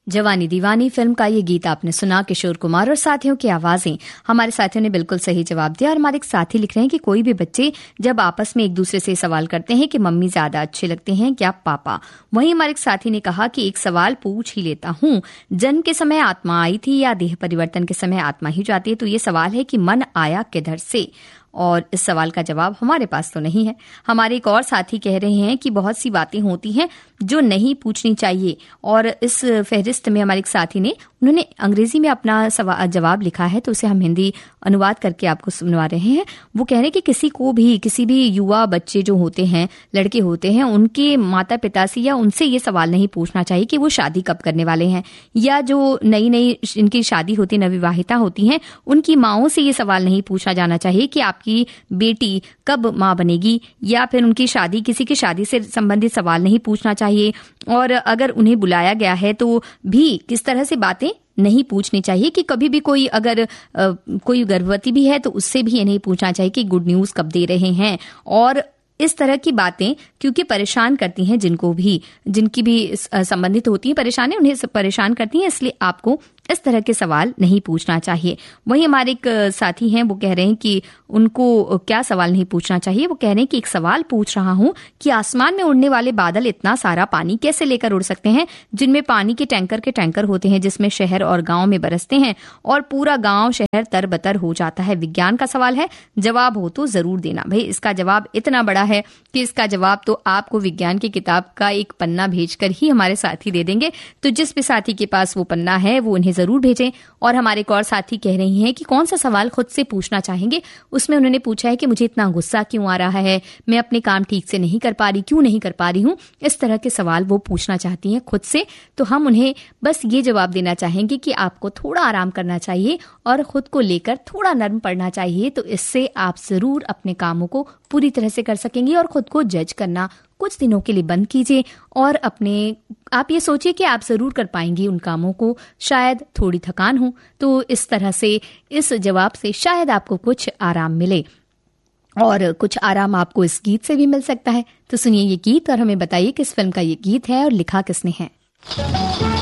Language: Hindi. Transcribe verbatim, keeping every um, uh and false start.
जवानी दीवानी फिल्म का ये गीत आपने सुना, किशोर कुमार और साथियों की आवाजें। हमारे साथियों ने बिल्कुल सही जवाब दिया और हमारे एक साथी लिख रहे हैं कि कोई भी बच्चे जब आपस में एक दूसरे से सवाल करते हैं कि मम्मी ज्यादा अच्छे लगते हैं क्या पापा, वहीं हमारे एक साथी ने कहा कि एक सवाल पूछ ही लेता हूँ, जन्म के समय आत्मा आई थी या देह परिवर्तन के समय आत्मा ही जाती है? तो ये सवाल है कि मन आया किधर से, और इस सवाल का जवाब हमारे पास तो नहीं है। हमारे एक और साथी कह रहे हैं कि बहुत सी बातें होती हैं जो नहीं पूछनी चाहिए, और इस फहरिस्त में हमारे एक साथी ने उन्होंने अंग्रेजी में अपना जवाब लिखा है, तो उसे हम हिंदी अनुवाद करके आपको सुनवा रहे हैं। वो कह रहे हैं कि किसी को भी, किसी भी युवा बच्चे जो होते हैं, लड़के होते हैं, उनके माता पिता से या उनसे ये सवाल नहीं पूछना चाहिए कि वो शादी कब करने वाले हैं, या जो नई नई इनकी शादी होती, नवविवाहिता होती हैं, उनकी माओं से ये सवाल नहीं पूछा जाना चाहिए कि आपकी बेटी कब माँ बनेगी, या फिर उनकी शादी, किसी की शादी से संबंधित सवाल नहीं पूछना चाहिए। और अगर उन्हें बुलाया गया है तो भी किस तरह से बातें नहीं पूछनी चाहिए कि कभी भी कोई अगर आ, कोई गर्भवती भी है तो उससे भी ये नहीं पूछना चाहिए कि गुड न्यूज कब दे रहे हैं, और इस तरह की बातें क्योंकि परेशान करती हैं, जिनको भी, जिनकी भी संबंधित होती है परेशानी, उन्हें परेशान करती हैं, इसलिए आपको इस तरह के सवाल नहीं पूछना चाहिए। वहीं हमारे एक साथी हैं, वो कह रहे हैं कि उनको क्या सवाल नहीं पूछना चाहिए। वो कह रहे हैं कि एक सवाल पूछ रहा हूं कि आसमान में उड़ने वाले बादल इतना सारा पानी कैसे लेकर उड़ सकते हैं, जिनमें पानी के टैंकर के टैंकर होते हैं, जिसमें शहर और गांव में बरसते हैं और पूरा गांव शहर तरबतर हो जाता है। विज्ञान का सवाल है, जवाब हो तो जरूर देना। भाई, इसका जवाब इतना बड़ा है कि इसका जवाब तो आपको विज्ञान की किताब का एक पन्ना भेजकर ही हमारे साथी दे देंगे। तो जिस भी साथी के पास वो पन्ना है वो उन्हें जरूर भेजें। और हमारे एक और साथी कह रही हैं कि कौन सा सवाल खुद से पूछना चाहेंगे। उसमें उन्होंने पूछा है कि मुझे इतना गुस्सा क्यों आ रहा है, मैं अपने काम ठीक से नहीं कर पा रही, क्यों नहीं कर पा रही हूँ। इस तरह के सवाल वो पूछना चाहती हैं खुद से। तो हम उन्हें बस ये जवाब देना चाहेंगे कि आपको थोड़ा आराम करना चाहिए और खुद को लेकर थोड़ा नर्म पड़ना चाहिए। तो इससे आप जरूर अपने कामों को पूरी तरह से कर सकेंगे। और खुद को जज करना कुछ दिनों के लिए बंद कीजिए और अपने आप ये सोचिए कि आप जरूर कर पाएंगी उन कामों को, शायद थोड़ी थकान हो। तो इस तरह से, इस जवाब से शायद आपको कुछ आराम मिले, और कुछ आराम आपको इस गीत से भी मिल सकता है। तो सुनिए ये गीत और हमें बताइए किस फिल्म का ये गीत है और लिखा किसने है।